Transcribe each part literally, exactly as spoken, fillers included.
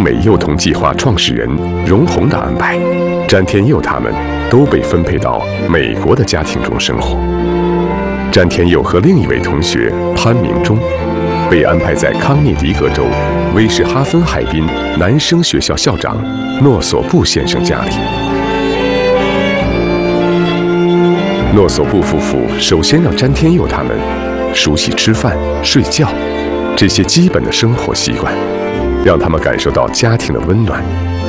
美幼童计划创始人荣宏的安排，詹天佑他们都被分配到美国的家庭中生活。詹天佑和另一位同学潘明忠被安排在康涅狄格州威士哈芬海滨男生学校校长诺索布先生家里。诺索布夫妇首先让詹天佑他们熟悉吃饭、睡觉这些基本的生活习惯，让他们感受到家庭的温暖。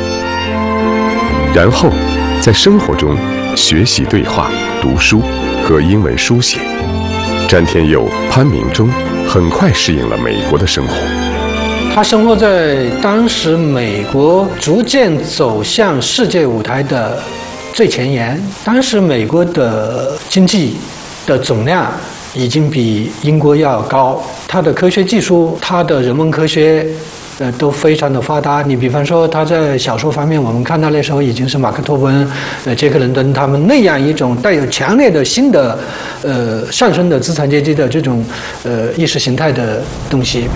然后在生活中学习对话、读书和英文书写。詹天佑、潘明忠很快适应了美国的生活。 他生活在当时美国逐渐走向世界舞台的最前沿。当时美国的经济的总量已经比英国要高，它的科学技术、它的人文科学呃，都非常的发达。你比方说他在小说方面，我们看到那时候已经是马克吐温、呃杰克伦敦他们那样一种带有强烈的新的呃上升的资产阶级的这种呃意识形态的东西。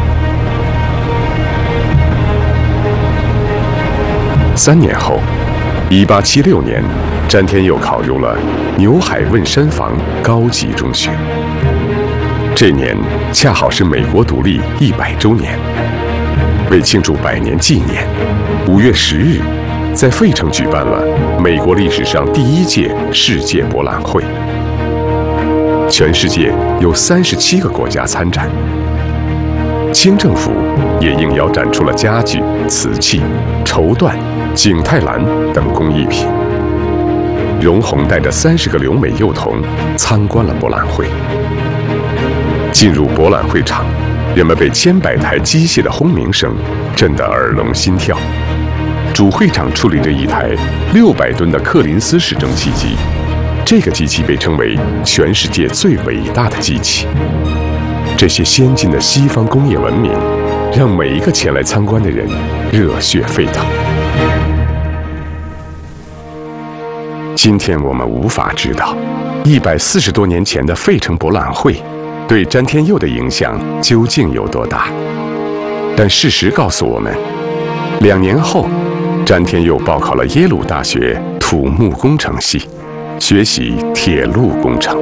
三年后，一八七六年，詹天佑考入了纽海汶山房高级中学。这年恰好是美国独立一百周年。为庆祝百年纪念，五月十日，在费城举办了美国历史上第一届世界博览会。全世界有三十七个国家参展，清政府也应邀展出了家具、瓷器、绸缎、景泰蓝等工艺品。荣宏带着三十个留美幼童参观了博览会。进入博览会场，人们被千百台机械的轰鸣声震得耳聋心跳。主会场矗立着一台六百吨的柯林斯式蒸汽机，这个机器被称为全世界最伟大的机器。这些先进的西方工业文明，让每一个前来参观的人热血沸腾。今天我们无法知道，一百四十多年前的费城博览会对詹天佑的影响究竟有多大？但事实告诉我们，两年后，詹天佑报考了耶鲁大学土木工程系，学习铁路工程。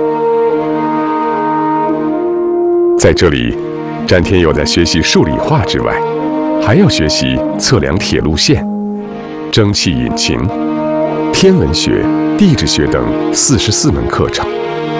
在这里，詹天佑在学习数理化之外，还要学习测量铁路线、蒸汽引擎、天文学、地质学等四十四门课程。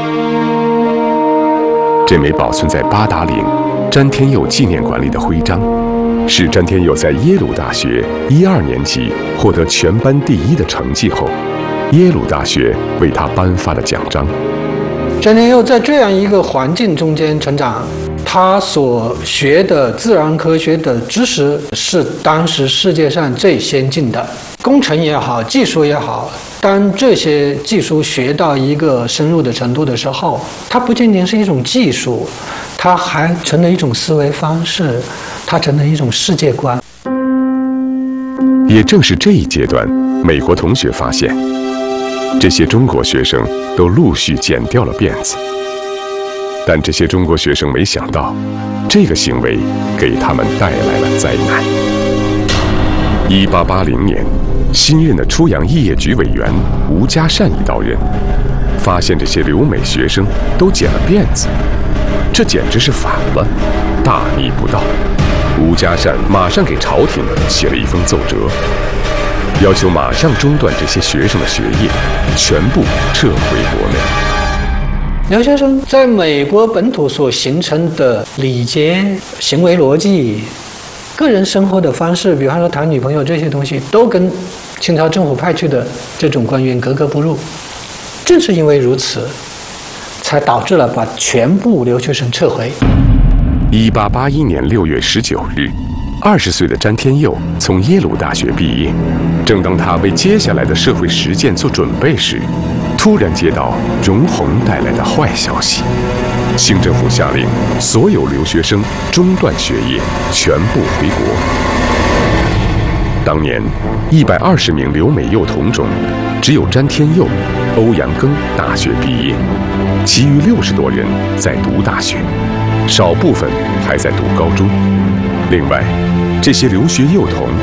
这枚保存在八达岭詹天佑纪念馆里的徽章，是詹天佑在耶鲁大学一二年级获得全班第一的成绩后，耶鲁大学为他颁发的奖章。 詹天佑在这样一个环境中间成长，他所学的自然科学的知识是当时世界上最先进的，工程也好，技术也好。当这些技术学到一个深入的程度的时候，它不仅仅是一种技术，它还成了一种思维方式，它成了一种世界观。 也正是这一阶段，美国同学发现，这些中国学生都陆续剪掉了辫子。但这些中国学生没想到，这个行为给他们带来了灾难。一八八零年，新任的出洋肄业局委员吴家善一到任，发现这些留美学生都剪了辫子，这简直是反了，大逆不道。吴家善马上给朝廷写了一封奏折，要求马上中断这些学生的学业，全部撤回国内。 留学生在美国本土所形成的礼节、行为逻辑、个人生活的方式，比方说谈女朋友这些东西，都跟清朝政府派去的这种官员格格不入。正是因为如此，才导致了把全部留学生撤回。 一八八一年六月十九日，二十岁的詹天佑从耶鲁大学毕业。正当他为接下来的社会实践做准备时，突然接到荣宏带来的坏消息，清政府下令所有留学生中断学业，全部回国。当年一百二十名留美幼童中，只有詹天佑、欧阳庚大学毕业，其余六十多人在读大学，少部分还在读高中。另外，这些留学幼童